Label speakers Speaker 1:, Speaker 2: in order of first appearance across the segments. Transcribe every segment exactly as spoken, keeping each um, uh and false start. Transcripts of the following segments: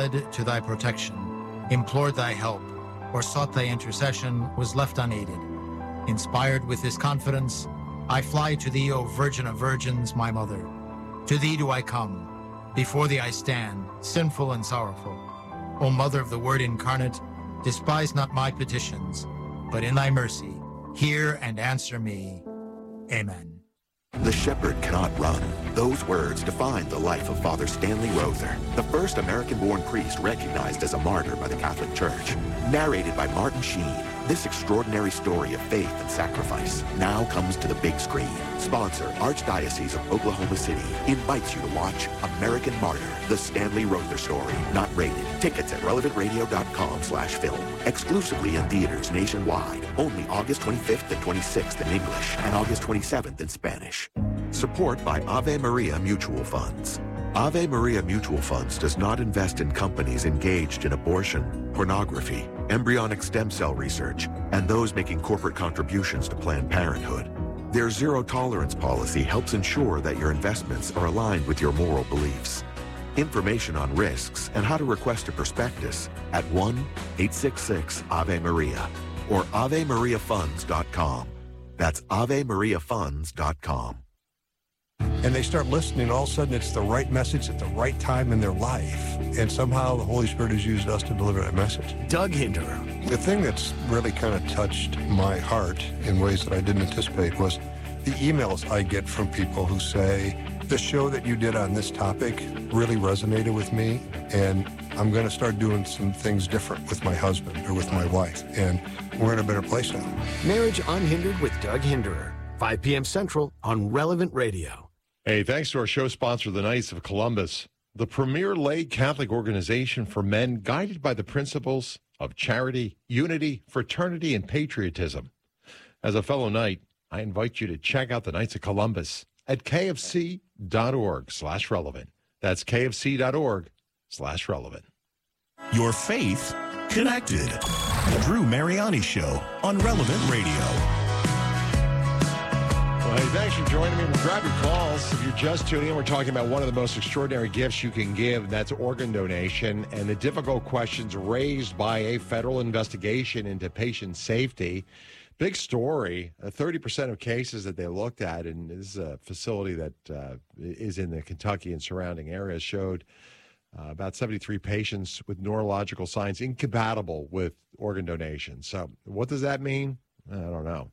Speaker 1: fled to thy protection, implored thy help, or sought thy intercession, was left unaided. Inspired with this confidence, I fly to thee, O Virgin of Virgins, my mother. To thee do I come. Before thee I stand, sinful and sorrowful. O Mother of the Word incarnate, despise not my petitions, but in thy mercy, hear and answer me. Amen.
Speaker 2: The shepherd cannot run. Those words define the life of Father Stanley Rother, the first American-born priest recognized as a martyr by the Catholic Church. Narrated by Martin Sheen, this extraordinary story of faith and sacrifice now comes to the big screen. Sponsor, Archdiocese of Oklahoma City, invites you to watch American Martyr, the Stanley Rother story, not rated. Tickets at relevant radio dot com slash film. Exclusively in theaters nationwide. Only August twenty-fifth and twenty-sixth in English and August twenty-seventh in Spanish. Support by Ave Maria Mutual Funds. Ave Maria Mutual Funds does not invest in companies engaged in abortion, pornography, embryonic stem cell research, and those making corporate contributions to Planned Parenthood. Their zero-tolerance policy helps ensure that your investments are aligned with your moral beliefs. Information on risks and how to request a prospectus at one eight six six Ave Maria or ave maria funds dot com. That's ave maria funds dot com.
Speaker 3: And they start listening, all of a sudden it's the right message at the right time in their life. And somehow the Holy Spirit has used us to deliver that message.
Speaker 4: Doug Hinderer.
Speaker 3: The thing that's really kind of touched my heart in ways that I didn't anticipate was the emails I get from people who say, the show that you did on this topic really resonated with me, and I'm going to start doing some things different with my husband or with my wife, and we're in a better place now.
Speaker 4: Marriage Unhindered with Doug Hinderer, five p.m. Central on Relevant Radio.
Speaker 5: Hey, thanks to our show sponsor, the Knights of Columbus, the premier lay Catholic organization for men guided by the principles of charity, unity, fraternity, and patriotism. As a fellow Knight, I invite you to check out the Knights of Columbus at kfc.org slash relevant. That's kfc.org slash relevant.
Speaker 6: Your faith connected. The Drew Mariani Show on Relevant Radio.
Speaker 5: Well, hey, thanks for joining me. We'll grab your calls. If you're just tuning in, we're talking about one of the most extraordinary gifts you can give, and that's organ donation, and the difficult questions raised by a federal investigation into patient safety. Big story. Uh, thirty percent of cases that they looked at, and this is a facility that uh, is in the Kentucky and surrounding areas, showed uh, about seventy-three patients with neurological signs incompatible with organ donation. So what does that mean? I don't know.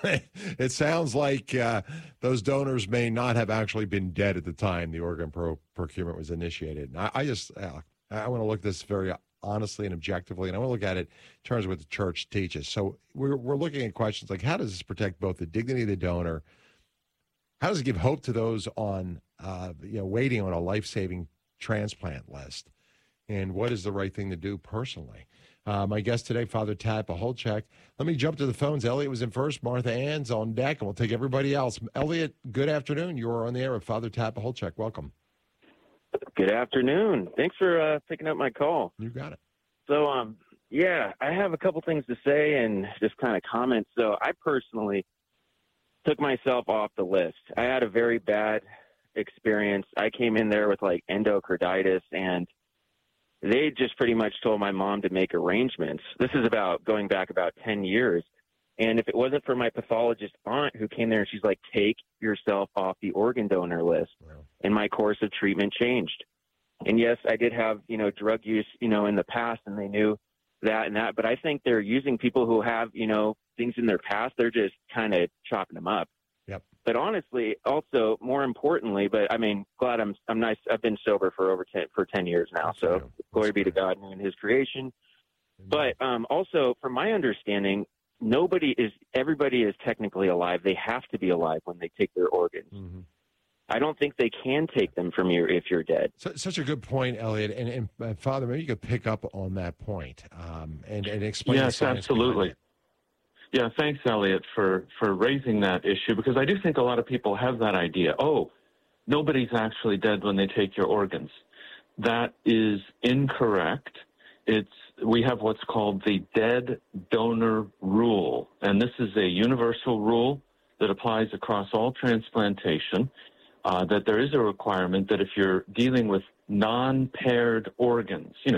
Speaker 5: It sounds like uh, those donors may not have actually been dead at the time the organ pro- procurement was initiated. And I, I just, uh, I want to look at this very honestly and objectively, and I want to look at it in terms of what the church teaches. So we're we're looking at questions like, how does this protect both the dignity of the donor? How does it give hope to those on, uh, you know, waiting on a life-saving transplant list? And what is the right thing to do personally? Uh, my guest today, Father Tad Pacholczyk. Let me jump to the phones. Elliot was in first. Martha Ann's on deck, and we'll take everybody else. Elliot, good afternoon. You are on the air with Father Tad Pacholczyk. Welcome.
Speaker 7: Good afternoon. Thanks for uh, picking up my call.
Speaker 5: You got it.
Speaker 7: So, um, yeah, I have a couple things to say and just kind of comment. So I personally took myself off the list. I had a very bad experience. I came in there with, like, endocarditis, and they just pretty much told my mom to make arrangements. This is about going back about ten years. And if it wasn't for my pathologist aunt who came there and she's like, take yourself off the organ donor list. Wow. And my course of treatment changed. And yes, I did have, you know, drug use, you know, in the past, and they knew that and that. But I think they're using people who have, you know, things in their past. They're just kind of chopping them up.
Speaker 5: Yep.
Speaker 7: But honestly, also more importantly, but I mean, glad I'm, I'm nice. I've been sober for over ten, for ten years now.
Speaker 5: That's
Speaker 7: so
Speaker 5: true.
Speaker 7: glory
Speaker 5: That's
Speaker 7: be to God and his creation. Amen. But um, also from my understanding, nobody is, everybody is technically alive. They have to be alive when they take their organs.
Speaker 5: Mm-hmm.
Speaker 7: I don't think they can take them from you if you're dead.
Speaker 5: So, such a good point, Elliot. And, and uh, Father, maybe you could pick up on that point um, and, and explain.
Speaker 8: Yes, absolutely. Yeah, thanks, Elliot, for, for raising that issue, because I do think a lot of people have that idea. Oh, nobody's actually dead when they take your organs. That is incorrect. It's we have what's called the dead donor rule, and this is a universal rule that applies across all transplantation, uh, that there is a requirement that if you're dealing with non-paired organs, you know,